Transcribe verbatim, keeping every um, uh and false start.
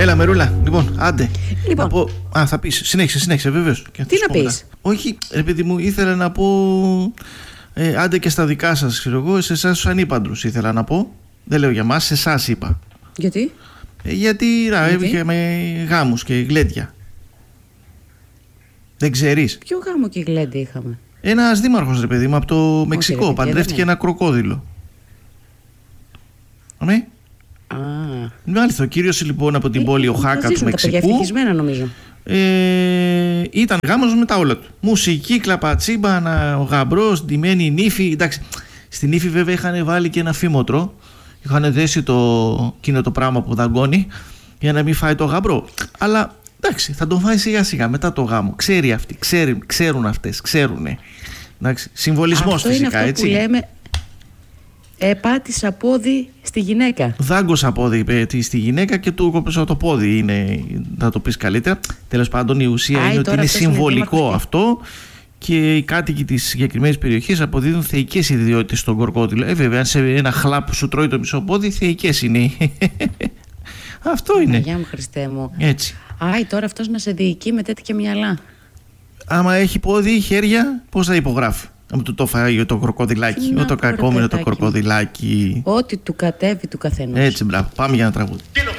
Έλα, Μερούλα. Λοιπόν, άντε. Λοιπόν. Να πω... Α, θα πεις. Συνέχισε, συνέχισε, βεβαίως. Τι να πεις? Όχι, ρε παιδί μου, ήθελα να πω. Ε, άντε και στα δικά σας, ξέρω εγώ, σε εσάς τους ανήπαντρους ήθελα να πω. Δεν λέω για μας, σε εσάς είπα. Γιατί? Ε, γιατί, ρα, είχαμε γάμους και γλέντια. Δεν ξέρεις? Ποιο γάμο και γλέντια είχαμε? Ένας δήμαρχος, ρε παιδί μου, από το Μεξικό. ρε, παντρεύτηκε ναι. ένα κροκόδιλο. Ναι. Α. Μάλιστα, ο κύριος λοιπόν από την Ε, πόλη θα Οχάκα του ζήσουν τα παιδιά Μεξικού. ευτυχισμένα, νομίζω. Ε, ήταν γάμος με τα όλα του. Μουσική, κλαπατσίμπανα, ο γαμπρός, ντυμένη νύφη. Εντάξει, στην νύφη βέβαια είχαν βάλει και ένα φήμοτρο. Είχαν δέσει το, εκείνο το πράγμα που δαγκώνει για να μην φάει το γαμπρό. Αλλά εντάξει, θα τον φάει σιγά σιγά μετά το γάμο. Ξέρει αυτή, ξέρει, ξέρουν αυτές, ξέρουνε. Εντάξει, συμβολισμός αυτό φυσικά, είναι αυτό έτσι. Που λέμε επάτησα πόδι στη γυναίκα. Δάγκωσα πόδι ε, στη γυναίκα και του κόψα το πόδι, είναι, να το πεις καλύτερα. Τέλος πάντων, η ουσία Άι, είναι ότι είναι συμβολικό είναι αυτό και οι κάτοικοι της συγκεκριμένης περιοχής αποδίδουν θεϊκές ιδιότητες στον κροκόδιλο. Ε, βέβαια, αν σε ένα χλάπ που σου τρώει το μισό πόδι, θεϊκές είναι. Αυτό είναι. Αγιά μου, Χριστέ μου. Έτσι. Άι, τώρα αυτός να σε διοικεί με τέτοια μυαλά. Άμα έχει πόδι, χέρια, πώς θα υπογράφει? Να του το φάει το κροκοδιλάκι, Να, το κακόμενο το κροκοδιλάκι. Ό,τι του κατέβει του καθενός. Έτσι, μπράβο. Πάμε για ένα τραγούδι.